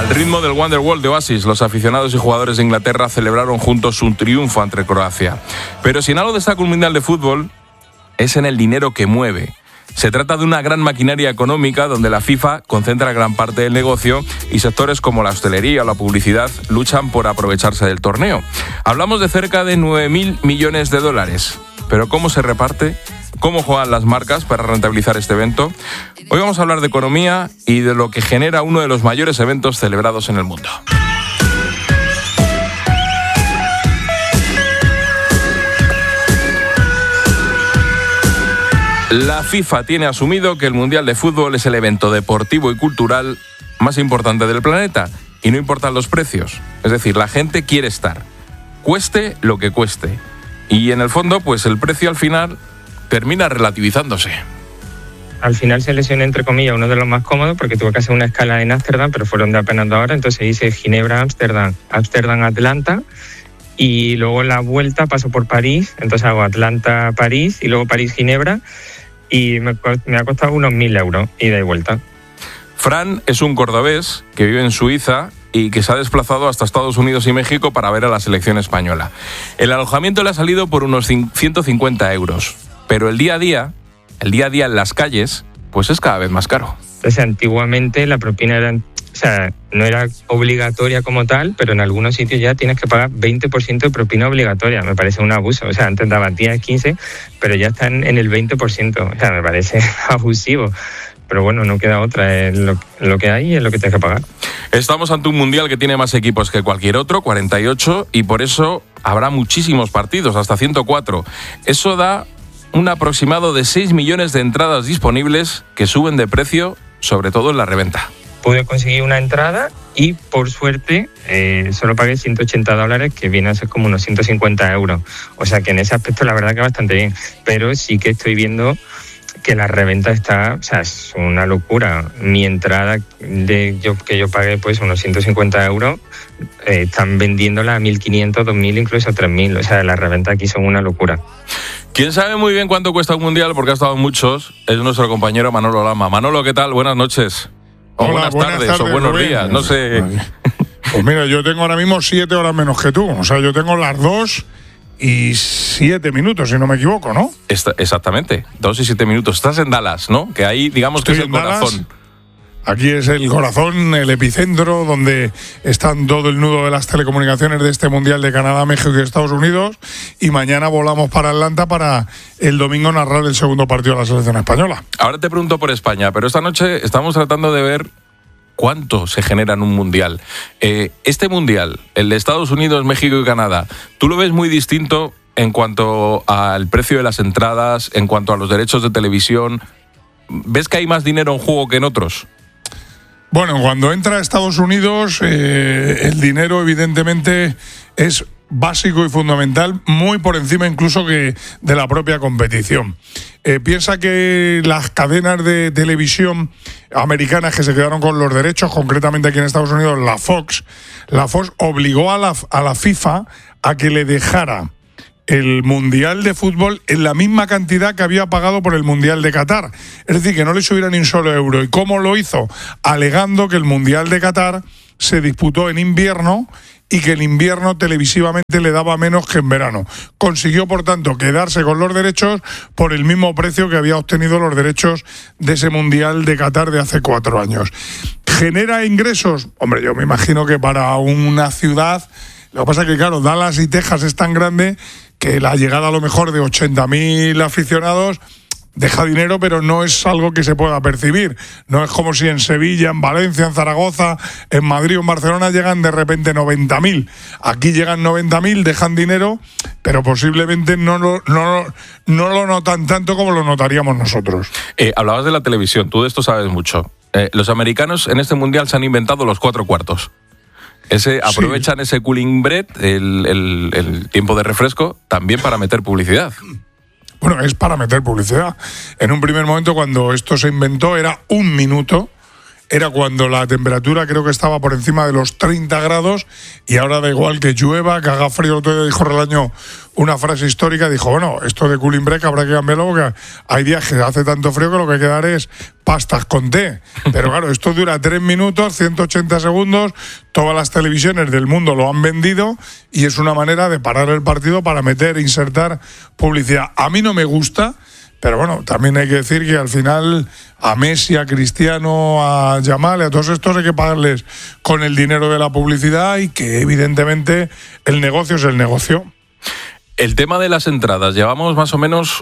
Al ritmo del Wonderwall de Oasis, los aficionados y jugadores de Inglaterra celebraron juntos un triunfo ante Croacia. Pero si en algo destaca un mundial de fútbol, es en el dinero que mueve. Se trata de una gran maquinaria económica donde la FIFA concentra gran parte del negocio y sectores como la hostelería o la publicidad luchan por aprovecharse del torneo. Hablamos de cerca de 9.000 millones de dólares. ¿Pero cómo se reparte? ¿Cómo juegan las marcas para rentabilizar este evento? Hoy vamos a hablar de economía y de lo que genera uno de los mayores eventos celebrados en el mundo. La FIFA tiene asumido que el Mundial de Fútbol es el evento deportivo y cultural más importante del planeta y no importan los precios. Es decir, la gente quiere estar, cueste lo que cueste. Y en el fondo, pues el precio al final termina relativizándose. Al final seleccioné, entre comillas, uno de los más cómodos porque tuve que hacer una escala en Ámsterdam, pero fueron de apenas 2 horas, entonces hice Ginebra-Ámsterdam, Ámsterdam-Atlanta, y luego la vuelta paso por París, entonces hago Atlanta-París y luego París-Ginebra, y me ha costado unos 1.000 euros ida y vuelta. Fran es un cordobés que vive en Suiza y que se ha desplazado hasta Estados Unidos y México para ver a la selección española. El alojamiento le ha salido por unos 150 euros, pero el día a día en las calles, pues es cada vez más caro. Entonces, antiguamente la propina era, no era obligatoria como tal, pero en algunos sitios ya tienes que pagar 20% de propina obligatoria. Me parece un abuso. Antes daban 10, 15, pero ya están en el 20%. Me parece abusivo. Pero bueno, no queda otra, es lo que hay y es lo que tienes que pagar. Estamos ante un mundial que tiene más equipos que cualquier otro, 48, y por eso habrá muchísimos partidos, hasta 104. Eso da un aproximado de 6 millones de entradas disponibles que suben de precio, sobre todo en la reventa. Pude conseguir una entrada y, por suerte, solo pagué $180, que viene a ser como unos 150 euros. O sea que en ese aspecto la verdad que bastante bien. Pero sí que estoy viendo que la reventa está, es una locura. Mi entrada que yo pagué pues unos 150 euros, están vendiéndola a 1.500, 2.000, incluso 3.000. Las reventas aquí son una locura. Quien sabe muy bien cuánto cuesta un mundial, porque ha estado en muchos, es nuestro compañero Manolo Lama. Manolo, ¿qué tal? Buenas noches. O Hola, buenas tardes, o buenos días, no sé. Pues mira, yo tengo ahora mismo 7 horas menos que tú. Yo tengo las 2:07, si no me equivoco, ¿no? Exactamente, 2:07. Estás en Dallas, ¿no? Que ahí, digamos que es el corazón. Aquí es el corazón, el epicentro, donde están todo el nudo de las telecomunicaciones de este Mundial de Canadá, México y Estados Unidos. Y mañana volamos para Atlanta para el domingo narrar el segundo partido de la selección española. Ahora te pregunto por España, pero esta noche estamos tratando de ver cuánto se genera en un mundial. Este mundial, el de Estados Unidos, México y Canadá, ¿tú lo ves muy distinto en cuanto al precio de las entradas, en cuanto a los derechos de televisión? ¿Ves que hay más dinero en juego que en otros? Bueno, cuando entra a Estados Unidos, el dinero evidentemente es básico y fundamental, muy por encima incluso que de la propia competición. Piensa que las cadenas de televisión americanas que se quedaron con los derechos, concretamente aquí en Estados Unidos, la Fox obligó a la FIFA a que le dejara el Mundial de Fútbol en la misma cantidad que había pagado por el Mundial de Qatar. Es decir, que no le subiera ni un solo euro. ¿Y cómo lo hizo? Alegando que el Mundial de Qatar se disputó en invierno y que el invierno televisivamente le daba menos que en verano. Consiguió, por tanto, quedarse con los derechos por el mismo precio que había obtenido los derechos de ese Mundial de Qatar de hace 4 años. ¿Genera ingresos? Hombre, yo me imagino que para una ciudad... Lo que pasa es que, claro, Dallas y Texas es tan grande que la llegada a lo mejor de 80.000 aficionados deja dinero, pero no es algo que se pueda percibir. No es como si en Sevilla, en Valencia, en Zaragoza, en Madrid o en Barcelona llegan de repente 90.000. Aquí llegan 90.000, dejan dinero, pero posiblemente no lo notan tanto como lo notaríamos nosotros. Hablabas de la televisión, tú de esto sabes mucho. Los americanos en este mundial se han inventado los 4 cuartos. Aprovechan ese cooling break, el tiempo de refresco, también para meter publicidad. Bueno, es para meter publicidad. En un primer momento, cuando esto se inventó, era 1 minuto era cuando la temperatura creo que estaba por encima de los 30 grados y ahora da igual que llueva, que haga frío. Otro día dijo Relaño una frase histórica, dijo, bueno, esto de cooling break habrá que cambiarlo porque hay días que hace tanto frío que lo que hay que dar es pastas con té. Pero claro, esto dura 3 minutos, 180 segundos, todas las televisiones del mundo lo han vendido y es una manera de parar el partido para meter, insertar publicidad. A mí no me gusta, pero bueno, también hay que decir que al final a Messi, a Cristiano, a Yamal, a todos estos hay que pagarles con el dinero de la publicidad y que evidentemente el negocio es el negocio. El tema de las entradas, llevamos más o menos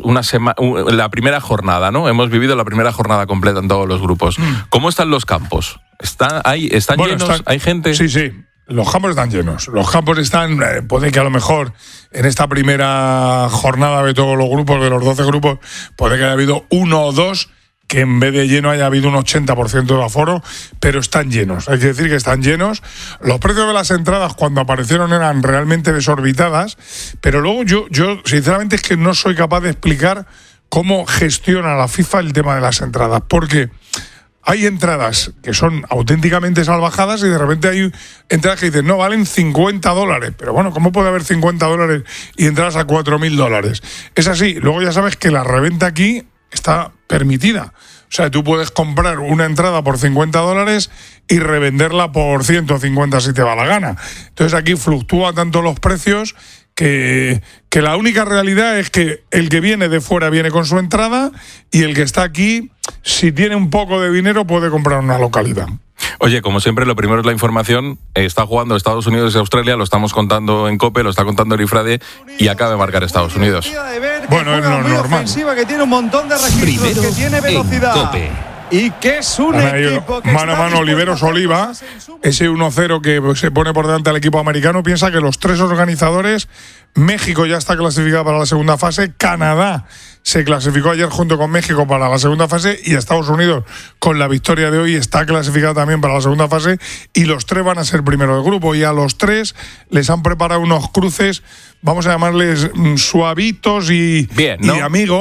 la primera jornada, ¿no? Hemos vivido la primera jornada completa en todos los grupos. ¿Cómo están los campos? ¿Están llenos? ¿Hay gente? Sí. Los campos están llenos. Los campos están, puede que a lo mejor en esta primera jornada de todos los grupos, de los 12 grupos, puede que haya habido 1 o 2 que en vez de lleno haya habido un 80% de aforo, pero están llenos. Hay que decir que están llenos. Los precios de las entradas cuando aparecieron eran realmente desorbitadas, pero luego yo sinceramente es que no soy capaz de explicar cómo gestiona la FIFA el tema de las entradas, porque hay entradas que son auténticamente salvajadas y de repente hay entradas que dicen, no, valen $50. Pero bueno, ¿cómo puede haber $50 y entradas a $4.000? Es así. Luego ya sabes que la reventa aquí está permitida. O sea, tú puedes comprar una entrada por $50 y revenderla por 150 si te va la gana. Entonces aquí fluctúan tanto los precios que la única realidad es que el que viene de fuera viene con su entrada y el que está aquí, si tiene un poco de dinero, puede comprar una localidad. Oye, como siempre, lo primero es la información. Está jugando Estados Unidos y Australia, lo estamos contando en COPE, lo está contando Erifrade y acaba de marcar Estados Unidos. Bueno, es lo normal. Que tiene un montón de registros, que tiene velocidad. Y que es un equipo que mano a mano Oliveros Oliva, ese 1-0 que se pone por delante al equipo americano, piensa que los 3 organizadores, México ya está clasificado para la segunda fase, Canadá se clasificó ayer junto con México para la segunda fase y Estados Unidos con la victoria de hoy está clasificado también para la segunda fase y los 3 van a ser primero de grupo y a los 3 les han preparado unos cruces, vamos a llamarles suavitos y, bien, ¿no? Y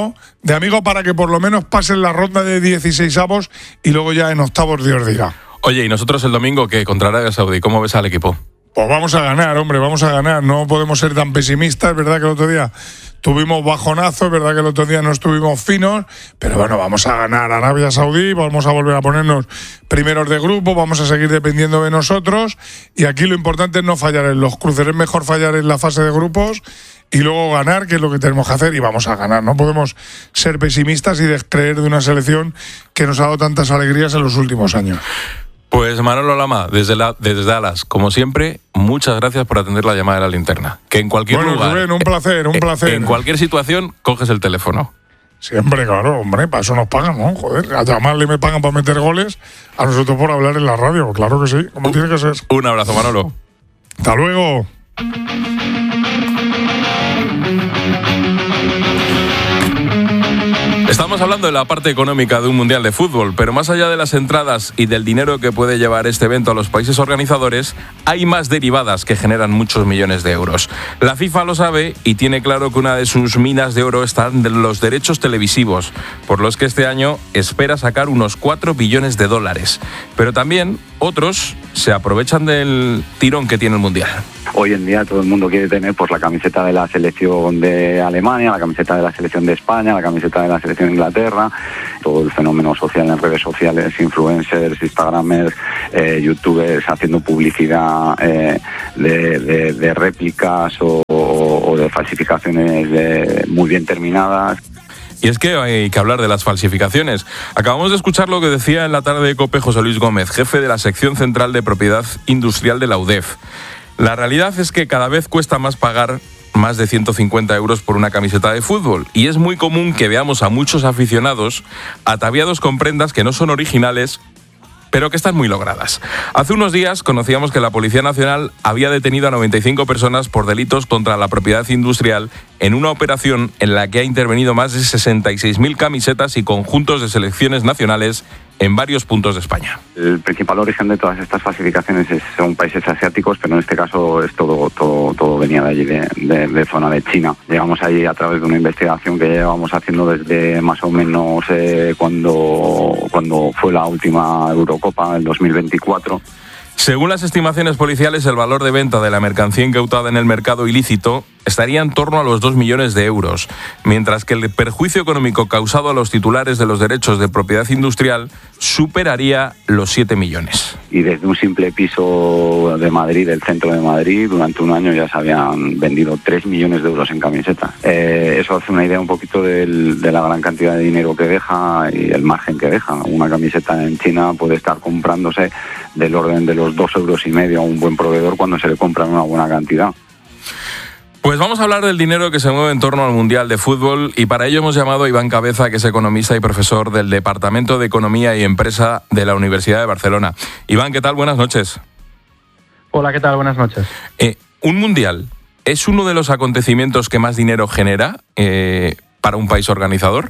de amigo para que por lo menos pasen la ronda de 16avos y luego ya en octavos Dios dirá. Oye, ¿y nosotros el domingo qué? Contra Arabia Saudí, ¿cómo ves al equipo? Pues vamos a ganar, hombre, vamos a ganar. No podemos ser tan pesimistas. Es verdad que el otro día tuvimos bajonazos, es verdad que el otro día no estuvimos finos, pero bueno, vamos a ganar a Arabia Saudí, vamos a volver a ponernos primeros de grupo, vamos a seguir dependiendo de nosotros y aquí lo importante es no fallar en los cruces, es mejor fallar en la fase de grupos y luego ganar, que es lo que tenemos que hacer, y vamos a ganar. No podemos ser pesimistas y descreer de una selección que nos ha dado tantas alegrías en los últimos años. Pues Manolo Lama, desde Dallas, como siempre, muchas gracias por atender la llamada de la linterna. Que en cualquier lugar, Rubén, un placer. En cualquier situación, coges el teléfono. Siempre, claro, hombre, para eso nos pagan, ¿no? Joder, a llamarle me pagan para meter goles, a nosotros por hablar en la radio, claro que sí, como tiene que ser. Un abrazo, Manolo. Hasta luego. Estamos hablando de la parte económica de un mundial de fútbol, pero más allá de las entradas y del dinero que puede llevar este evento a los países organizadores, hay más derivadas que generan muchos millones de euros. La FIFA lo sabe y tiene claro que una de sus minas de oro están en los derechos televisivos, por los que este año espera sacar unos $4 billones. Pero también otros se aprovechan del tirón que tiene el mundial. Hoy en día todo el mundo quiere tener pues la camiseta de la selección de Alemania, la camiseta de la selección de España, la camiseta de la selección de Inglaterra, todo el fenómeno social en redes sociales, influencers, instagramers, youtubers haciendo publicidad de réplicas o de falsificaciones muy bien terminadas. Y es que hay que hablar de las falsificaciones. Acabamos de escuchar lo que decía en la tarde de COPE José Luis Gómez, jefe de la sección central de propiedad industrial de la UDEF. La realidad es que cada vez cuesta más pagar más de 150 euros por una camiseta de fútbol y es muy común que veamos a muchos aficionados ataviados con prendas que no son originales pero que están muy logradas. Hace unos días conocíamos que la Policía Nacional había detenido a 95 personas por delitos contra la propiedad industrial en una operación en la que ha intervenido más de 66.000 camisetas y conjuntos de selecciones nacionales en varios puntos de España. El principal origen de todas estas falsificaciones son países asiáticos, pero en este caso es todo venía de allí, de zona de China. Llegamos allí a través de una investigación que llevamos haciendo desde más o menos cuando fue la última Eurocopa, el 2024. Según las estimaciones policiales, el valor de venta de la mercancía incautada en el mercado ilícito estaría en torno a los 2 millones de euros, mientras que el perjuicio económico causado a los titulares de los derechos de propiedad industrial superaría los 7 millones. Y desde un simple piso de Madrid, del centro de Madrid, durante un año ya se habían vendido 3 millones de euros en camisetas. Eso hace una idea un poquito de la gran cantidad de dinero que deja y el margen que deja. Una camiseta en China puede estar comprándose del orden de los 2,5 euros a un buen proveedor cuando se le compra una buena cantidad. Pues vamos a hablar del dinero que se mueve en torno al Mundial de Fútbol y para ello hemos llamado a Iván Cabeza, que es economista y profesor del Departamento de Economía y Empresa de la Universidad de Barcelona. Iván, ¿qué tal? Buenas noches. Hola, ¿qué tal? Buenas noches. ¿Un Mundial es uno de los acontecimientos que más dinero genera para un país organizador?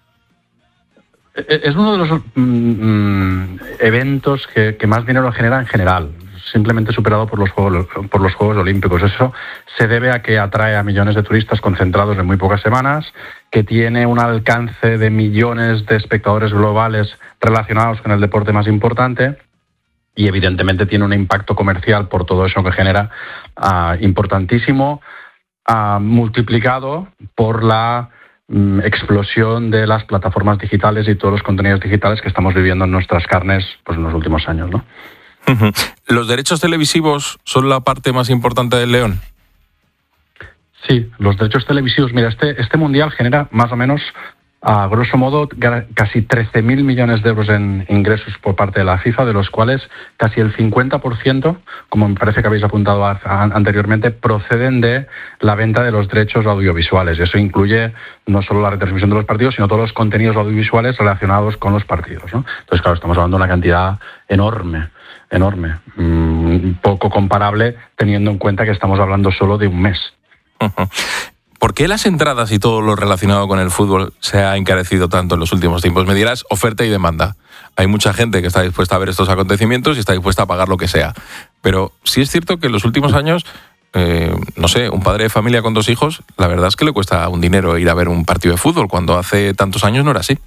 Es uno de los eventos que más dinero genera en general, simplemente superado por los Juegos Olímpicos. Eso se debe a que atrae a millones de turistas concentrados en muy pocas semanas, que tiene un alcance de millones de espectadores globales relacionados con el deporte más importante y evidentemente tiene un impacto comercial por todo eso que genera importantísimo, multiplicado por la explosión de las plataformas digitales y todos los contenidos digitales que estamos viviendo en nuestras carnes pues en los últimos años, ¿no? ¿Los derechos televisivos son la parte más importante del león? Sí, los derechos televisivos. Mira, este mundial genera más o menos, a grosso modo, casi 13.000 millones de euros en ingresos por parte de la FIFA, de los cuales casi el 50%, como me parece que habéis apuntado anteriormente, proceden de la venta de los derechos audiovisuales. Eso incluye no solo la retransmisión de los partidos, sino todos los contenidos audiovisuales relacionados con los partidos, ¿no? Entonces, claro, estamos hablando de una cantidad enorme, poco comparable teniendo en cuenta que estamos hablando solo de un mes. ¿Por qué las entradas y todo lo relacionado con el fútbol se ha encarecido tanto en los últimos tiempos? Me dirás, oferta y demanda. Hay mucha gente que está dispuesta a ver estos acontecimientos y está dispuesta a pagar lo que sea. Pero sí es cierto que en los últimos años, no sé, un padre de familia con 2 hijos, la verdad es que le cuesta un dinero ir a ver un partido de fútbol, cuando hace tantos años no era así.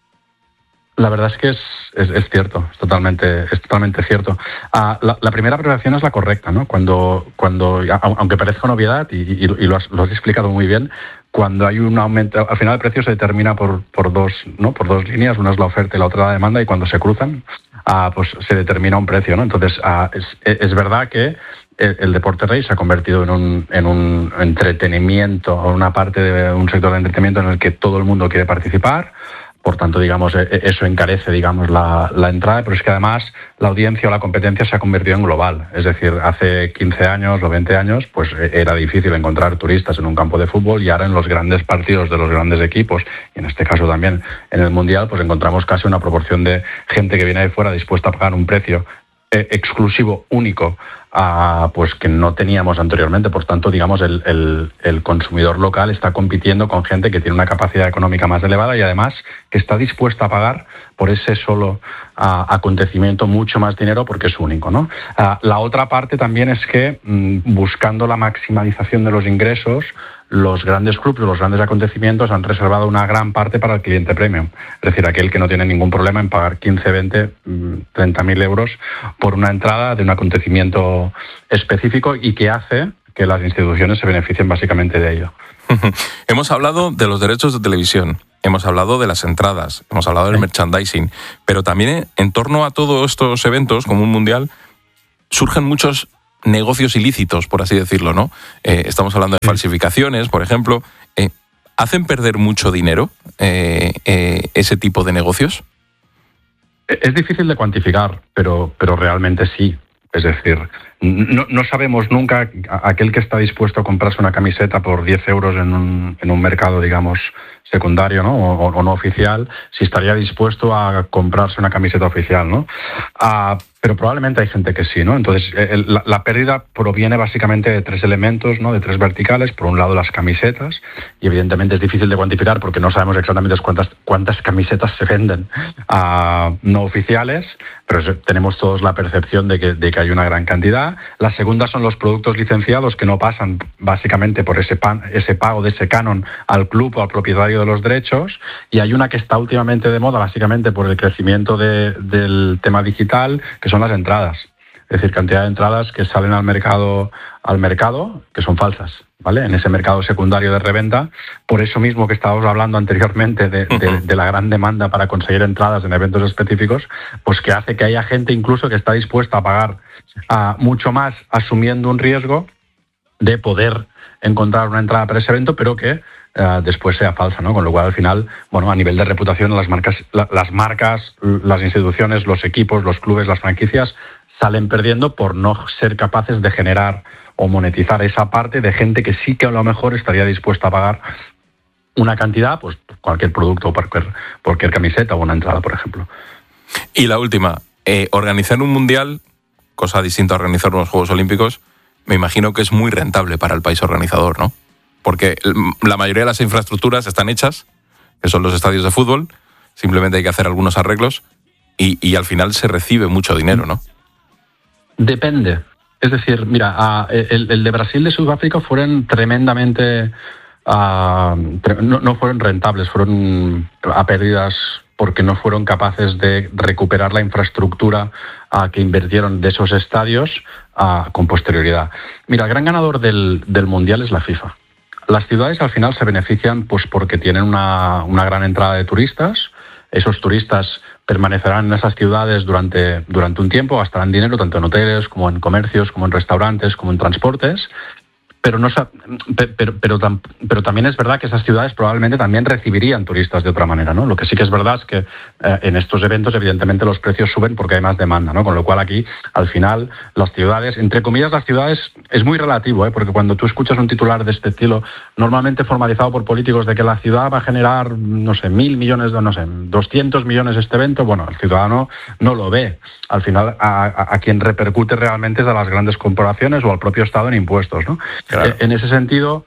La verdad es que es cierto, es totalmente cierto. La primera apreciación es la correcta, ¿no? Cuando aunque parezca una obviedad, y lo has explicado muy bien, cuando hay un aumento, al final el precio se determina por dos líneas, una es la oferta y la otra la demanda, y cuando se cruzan, pues se determina un precio, ¿no? Entonces, es verdad que el deporte rey se ha convertido en un entretenimiento, o una parte de un sector de entretenimiento en el que todo el mundo quiere participar. Por tanto, digamos, eso encarece, digamos, la entrada, pero es que además la audiencia o la competencia se ha convertido en global. Es decir, hace 15 años o 20 años, pues era difícil encontrar turistas en un campo de fútbol, y ahora en los grandes partidos de los grandes equipos, y en este caso también en el Mundial, pues encontramos casi una proporción de gente que viene de fuera dispuesta a pagar un precio exclusivo, único, pues que no teníamos anteriormente. Por tanto, digamos, el consumidor local está compitiendo con gente que tiene una capacidad económica más elevada y además que está dispuesta a pagar por ese solo acontecimiento mucho más dinero porque es único, ¿no? La otra parte también es que buscando la maximalización de los ingresos, los grandes clubes, los grandes acontecimientos han reservado una gran parte para el cliente premium. Es decir, aquel que no tiene ningún problema en pagar 15, 20, 30.000 euros por una entrada de un acontecimiento específico y que hace que las instituciones se beneficien básicamente de ello. Hemos hablado de los derechos de televisión, hemos hablado de las entradas, hemos hablado del merchandising, pero también en torno a todos estos eventos, como un mundial, surgen muchos negocios ilícitos, por así decirlo, ¿no? Estamos hablando de falsificaciones, por ejemplo. ¿Hacen perder mucho dinero ese tipo de negocios? Es difícil de cuantificar, pero realmente sí. Es decir, no sabemos nunca aquel que está dispuesto a comprarse una camiseta por 10 euros en un mercado, digamos, secundario, ¿no? O no oficial, si estaría dispuesto a comprarse una camiseta oficial, ¿no? pero probablemente hay gente que sí, ¿no? Entonces, la pérdida proviene básicamente de 3 elementos, ¿no? De 3 verticales. Por un lado, las camisetas, y evidentemente es difícil de cuantificar porque no sabemos exactamente cuántas camisetas se venden no oficiales, pero tenemos todos la percepción de que hay una gran cantidad. La segunda son los productos licenciados que no pasan básicamente por ese pago de ese canon al club o al propietario de los derechos, y hay una que está últimamente de moda básicamente por el crecimiento del tema digital, que son las entradas. Es decir, cantidad de entradas que salen al mercado que son falsas, ¿vale? En ese mercado secundario de reventa. Por eso mismo que estábamos hablando anteriormente de la gran demanda para conseguir entradas en eventos específicos, pues que hace que haya gente incluso que está dispuesta a pagar mucho más, asumiendo un riesgo de poder encontrar una entrada para ese evento, pero que después sea falsa, ¿no? Con lo cual, al final, bueno, a nivel de reputación, las marcas, las instituciones, los equipos, los clubes, las franquicias salen perdiendo por no ser capaces de generar o monetizar esa parte de gente que sí que a lo mejor estaría dispuesta a pagar una cantidad, pues cualquier producto o cualquier camiseta o una entrada, por ejemplo. Y la última, organizar un mundial, cosa distinta a organizar unos Juegos Olímpicos, me imagino que es muy rentable para el país organizador, ¿no? Porque la mayoría de las infraestructuras están hechas, que son los estadios de fútbol, simplemente hay que hacer algunos arreglos y al final se recibe mucho dinero, ¿no? Depende. Es decir, mira, el de Brasil, de Sudáfrica fueron tremendamente... no fueron rentables, fueron a pérdidas porque no fueron capaces de recuperar la infraestructura que invirtieron de esos estadios con posterioridad. Mira, el gran ganador del Mundial es la FIFA. Las ciudades al final se benefician pues porque tienen una gran entrada de turistas. Esos turistas permanecerán en esas ciudades durante un tiempo, gastarán dinero tanto en hoteles como en comercios, como en restaurantes, como en transportes. Pero también es verdad que esas ciudades probablemente también recibirían turistas de otra manera, ¿no? Lo que sí que es verdad es que en estos eventos evidentemente los precios suben porque hay más demanda, ¿no? Con lo cual aquí, al final, las ciudades, entre comillas, las ciudades es muy relativo, ¿eh? Porque cuando tú escuchas un titular de este estilo, normalmente formalizado por políticos de que la ciudad va a generar, no sé, 1.000 millones, 200 millones este evento, bueno, el ciudadano no lo ve. Al final, a quien repercute realmente es a las grandes corporaciones o al propio Estado en impuestos, ¿no? Claro. En ese sentido,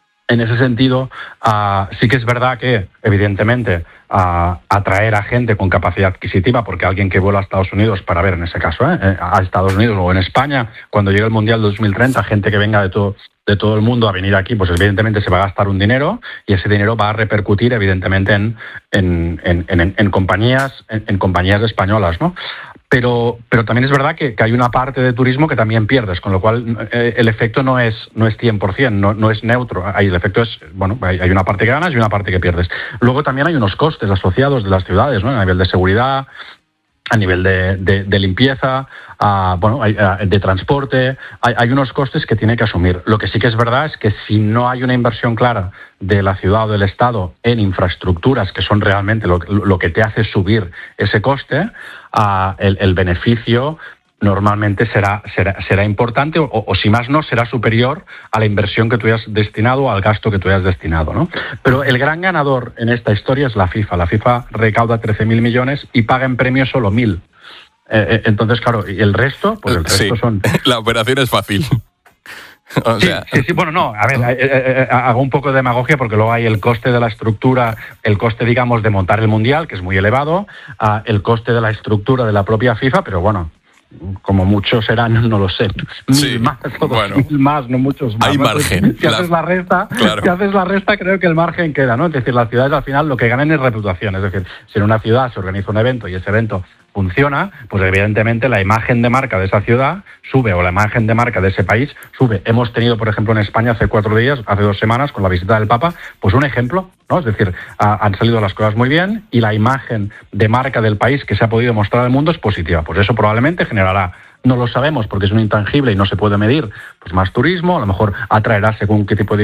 sí que es verdad que, evidentemente, atraer a gente con capacidad adquisitiva, porque alguien que vuela a Estados Unidos para ver, en ese caso, a Estados Unidos o en España, cuando llegue el Mundial 2030, gente que venga de todo el mundo a venir aquí, pues evidentemente se va a gastar un dinero y ese dinero va a repercutir, evidentemente, en compañías españolas, ¿no? Pero también es verdad que hay una parte de turismo que también pierdes, con lo cual el efecto no es 100%, no es neutro. Ahí el efecto es, bueno, hay una parte que ganas y una parte que pierdes. Luego también hay unos costes asociados de las ciudades, ¿no? A nivel de seguridad, a nivel de limpieza, de transporte, hay unos costes que tiene que asumir. Lo que sí que es verdad es que si no hay una inversión clara de la ciudad o del Estado en infraestructuras que son realmente lo que te hace subir ese coste, el beneficio normalmente será importante o si más no, será superior a la inversión que tú hayas destinado o al gasto que tú hayas destinado, ¿no? Pero el gran ganador en esta historia es la FIFA. La FIFA recauda 13.000 millones y paga en premios solo 1.000. Entonces, claro, ¿y el resto? Pues el resto son... La operación es fácil. O sea... Sí, bueno, no, a ver, hago un poco de demagogia porque luego hay el coste de la estructura, el coste, digamos, de montar el Mundial, que es muy elevado, el coste de la estructura de la propia FIFA, pero bueno, como muchos serán, no lo sé. Sí, 1.000 más, no muchos más. Hay margen. Si haces la resta, creo que el margen queda, ¿no? Es decir, las ciudades al final lo que ganan es reputación. Es decir, si en una ciudad se organiza un evento y ese evento funciona, pues evidentemente la imagen de marca de esa ciudad sube o la imagen de marca de ese país sube. Hemos tenido, por ejemplo, en España hace 2 semanas, con la visita del Papa, pues un ejemplo, ¿no? Es decir, han salido las cosas muy bien y la imagen de marca del país que se ha podido mostrar al mundo es positiva. Pues eso probablemente generará, no lo sabemos porque es un intangible y no se puede medir, pues más turismo, a lo mejor atraerá según qué tipo de